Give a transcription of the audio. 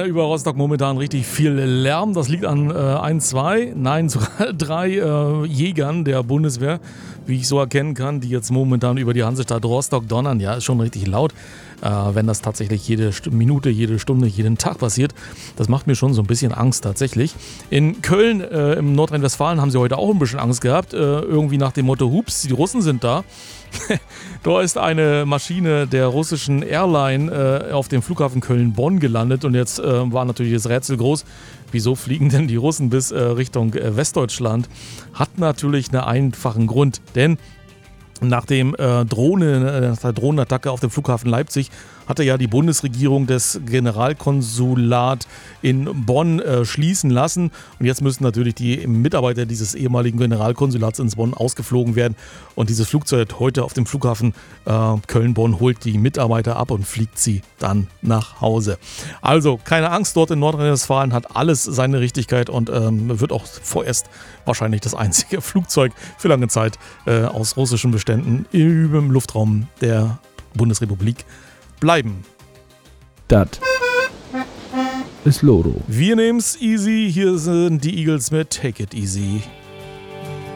Ja, über Rostock momentan richtig viel Lärm. Das liegt an sogar 3 Jägern der Bundeswehr, wie ich so erkennen kann, die jetzt momentan über die Hansestadt Rostock donnern. Ja, ist schon richtig laut, wenn das tatsächlich jede Minute, jede Stunde, jeden Tag passiert. Das macht mir schon so ein bisschen Angst tatsächlich. In Köln, im Nordrhein-Westfalen, haben sie heute auch ein bisschen Angst gehabt. Irgendwie nach dem Motto, hups, die Russen sind da. Da ist eine Maschine der russischen Airline auf dem Flughafen Köln-Bonn gelandet und jetzt war natürlich das Rätsel groß, wieso fliegen denn die Russen bis Richtung Westdeutschland? Hat natürlich einen einfachen Grund, denn nach der Drohnenattacke auf dem Flughafen Leipzig hatte ja die Bundesregierung das Generalkonsulat in Bonn schließen lassen. Und jetzt müssen natürlich die Mitarbeiter dieses ehemaligen Generalkonsulats in Bonn ausgeflogen werden. Und dieses Flugzeug heute auf dem Flughafen Köln-Bonn holt die Mitarbeiter ab und fliegt sie dann nach Hause. Also keine Angst, dort in Nordrhein-Westfalen hat alles seine Richtigkeit und wird auch vorerst wahrscheinlich das einzige Flugzeug für lange Zeit aus russischen Beständen im Luftraum der Bundesrepublik bleiben. Das ist Lodo. Wir nehmen's easy. Hier sind die Eagles mit Take It Easy.